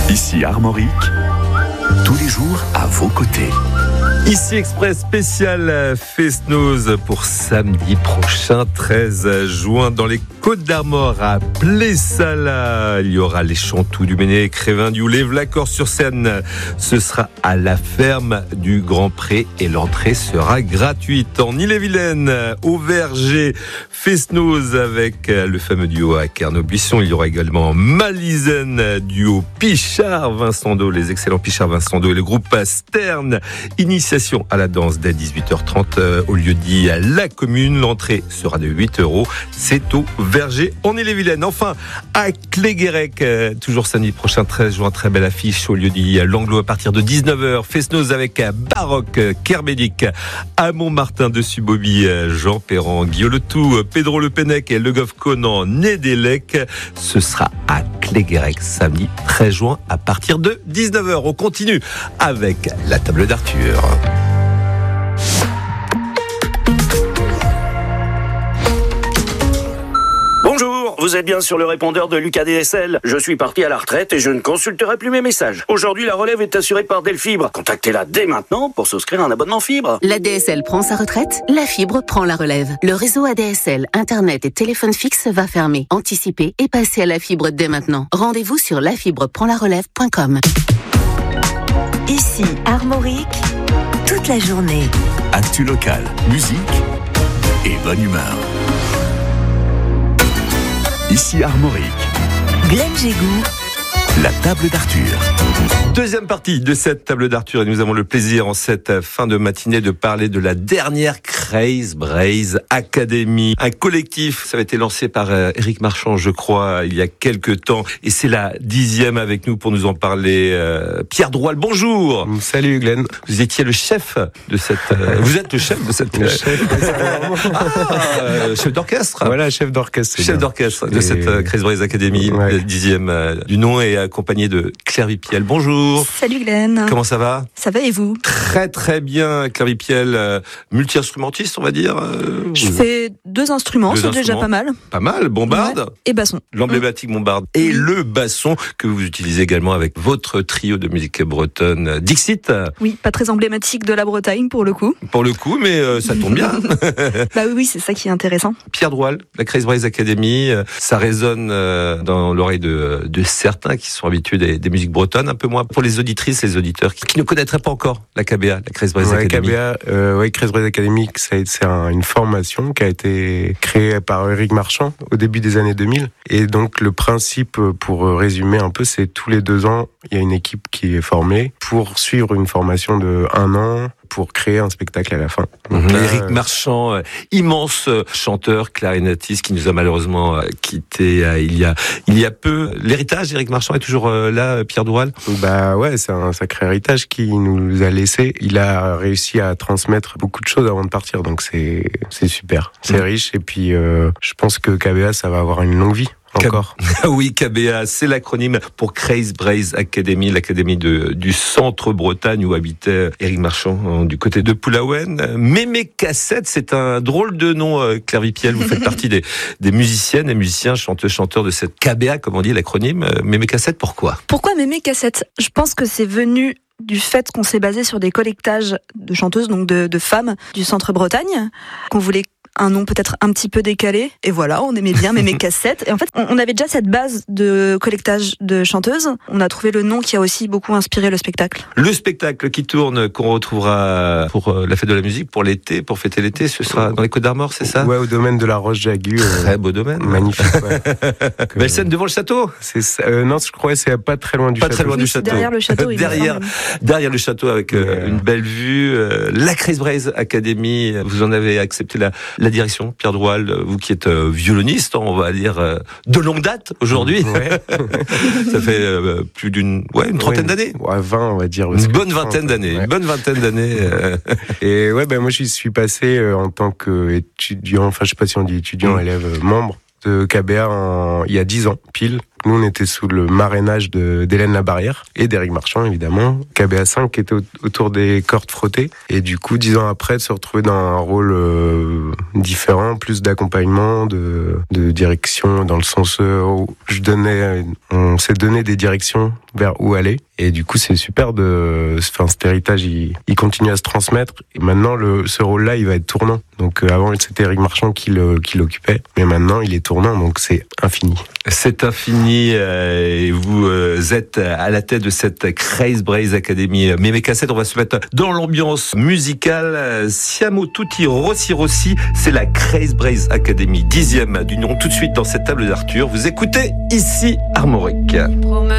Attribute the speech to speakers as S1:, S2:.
S1: Ici Armorique, tous les jours à vos côtés.
S2: Ici Express spécial Fest-Noz pour samedi prochain 13 juin dans les Côtes-d'Armor à Plessala. Il y aura les Chantous du Méné, Crévin du Houlet, Vlacor sur scène. Ce sera à la ferme du Grand Pré et l'entrée sera gratuite. En Ille-et-Vilaine, au Verger, Fest-Noz avec le fameux duo à Carnot-Buisson. Il y aura également Malizen, duo Pichard Vincent Do, les excellents Pichard Vincent Do et le groupe Stern. Initiation à la danse dès 18h30 au lieu dit à la commune. L'entrée sera de 8 €. C'est au Verger en Ille-et-Vilaine. Enfin, à Cléguérec, toujours samedi prochain 13 juin, très belle affiche au lieu dit l'Anglo à partir de 19h. Fest-Noz avec Baroque, Kerbédic, à Montmartin dessus Bobby, Jean Perrand, Guillaume Letou, Pedro Le Pennec et Le Goff Conan, Nédélec. Ce sera à Cléguérec samedi 13 juin à partir de 19h. On continue avec la table d'Arthur.
S3: Bonjour, vous êtes bien sur le répondeur de Lucas DSL. Je suis parti à la retraite et je ne consulterai plus mes messages. Aujourd'hui, la relève est assurée par Delfibre. Contactez-la dès maintenant pour souscrire un abonnement fibre.
S4: La DSL prend sa retraite, la fibre prend la relève. Le réseau ADSL, Internet et téléphone fixe va fermer. Anticipez et passez à la fibre dès maintenant. Rendez-vous sur lafibreprendlarelève.com.
S5: Ici, Armorique, toute la journée.
S1: Actu local, musique et bonne humeur. Ici Armorique,
S5: Glenn Jégou,
S1: la table d'Arthur.
S2: Deuxième partie de cette table d'Arthur et nous avons le plaisir en cette fin de matinée de parler de la dernière Craze Braze Academy. Un collectif, ça a été lancé par Éric Marchand, je crois, il y a quelques temps et c'est la 10e avec nous pour nous en parler. Pierre Droual, bonjour.
S6: Salut Glenn.
S2: Vous étiez le chef de cette... vous êtes le chef de cette...
S6: Le chef,
S2: chef d'orchestre.
S6: Voilà, chef d'orchestre.
S2: Chef d'orchestre de cette Craze Braze Academy,
S6: ouais.
S2: 10e du nom et accompagné de Claire Vipiel. Bonjour.
S7: Salut Glenn.
S2: Comment ça va ?
S7: Ça va et vous ?
S2: Très très bien, Claire Vipiel, multi-instrumentiste on va dire.
S7: Je fais 2 instruments, c'est déjà pas mal.
S2: Pas mal, bombarde.
S7: Ouais. Et basson.
S2: L'emblématique bombarde. Et le basson que vous utilisez également avec votre trio de musique bretonne Dixit.
S7: Oui, pas très emblématique de la Bretagne pour le coup.
S2: Pour le coup, mais ça tombe bien.
S7: Bah oui, c'est ça qui est intéressant.
S2: Pierre Droual, la Craze Braze Academy, ça résonne dans l'oreille de certains qui sont habitués des musiques bretonnes, un peu moins pour les auditrices et les auditeurs qui ne connaîtraient pas encore la KBA, la Craze Braze Academy.
S6: Craze Braze Academy, c'est une formation qui a été créée par Éric Marchand au début des années 2000. Et donc le principe, pour résumer un peu, c'est tous les 2 ans, il y a une équipe qui est formée pour suivre une formation de 1 an pour créer un spectacle à la fin.
S2: Éric Marchand, immense chanteur, clarinettiste qui nous a malheureusement quitté il y a peu. L'héritage d'Éric Marchand est toujours là, Pierre Droual ?
S6: Bah ouais, c'est un sacré héritage qu'il nous a laissé. Il a réussi à transmettre beaucoup de choses avant de partir, donc c'est super. C'est riche et puis je pense que KBA, ça va avoir une longue vie. Encore.
S2: Oui, KBA, c'est l'acronyme pour Craze Braze Academy, l'académie du centre Bretagne où habitait Éric Marchand, du côté de Poulaouen. Mémé Cassette, c'est un drôle de nom, Claire Vipiel. Vous faites partie des musiciennes et musiciens, chanteurs de cette KBA, comme on dit, l'acronyme. Mémé Cassette, pourquoi ?
S7: Pourquoi Mémé Cassette ? Je pense que c'est venu du fait qu'on s'est basé sur des collectages de chanteuses, donc de femmes du centre Bretagne, qu'on voulait un nom peut-être un petit peu décalé, et voilà, on aimait bien Mémé Cassette. Et en fait, on avait déjà cette base de collectage de chanteuses. On a trouvé le nom qui a aussi beaucoup inspiré le spectacle.
S2: Le spectacle qui tourne, qu'on retrouvera pour la fête de la musique, pour l'été, pour fêter l'été, ce sera dans les Côtes-d'Armor, c'est ça ?
S6: Ouais, au domaine de la Roche-Jagu.
S2: Très beau domaine.
S6: Magnifique, ouais.
S2: Belle scène devant le château.
S6: C'est ça, non, je crois que c'est pas très loin du château.
S2: Pas très loin du château.
S7: Derrière le château,
S2: derrière le château avec une belle vue. La Craze Braze Academy, vous en avez accepté la direction, Pierre Droual, vous qui êtes violoniste, on va dire de longue date aujourd'hui. Ouais. Ça fait plus une trentaine d'années.
S6: Ouais, 20 on va dire.
S2: Une bonne vingtaine d'années. Ouais. Une bonne vingtaine d'années.
S6: Et ouais, moi j'y suis passé en tant qu'étudiant, enfin je sais pas si on dit étudiant, élève, membre de KBA il y a 10 ans, pile. Nous, on était sous le marrainage d'Hélène Labarrière et d'Éric Marchand, évidemment. KBA5 qui était autour des cordes frottées. Et du coup, 10 ans après, de se retrouver dans un rôle différent, plus d'accompagnement, de direction, dans le sens où on s'est donné des directions vers où aller. Et du coup, c'est super cet héritage, il continue à se transmettre. Et maintenant, ce rôle-là, il va être tournant. Donc, avant, c'était Éric Marchand qui l'occupait. Mais maintenant, il est tournant, donc c'est infini.
S2: C'est infini. Et vous êtes à la tête de cette Craze Braze Academy. Mémé Cassette, on va se mettre dans l'ambiance musicale. Siamo Tutti Rossi Rossi, c'est la Craze Braze Academy, 10e du nom. Tout de suite dans cette table d'Arthur. Vous écoutez ici Armorique.